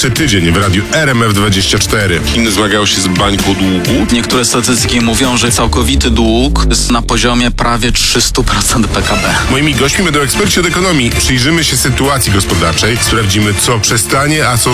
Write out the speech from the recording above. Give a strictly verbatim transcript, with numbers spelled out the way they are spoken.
najlepszy tydzień w radiu R M F dwadzieścia cztery. Chiny zmagają się z bańką długu. Niektóre statystyki mówią, że całkowity dług jest na poziomie prawie trzysta procent P K B. Moimi gośćmi będą eksperci od ekonomii. Przyjrzymy się sytuacji gospodarczej, sprawdzimy, co przestanie, a co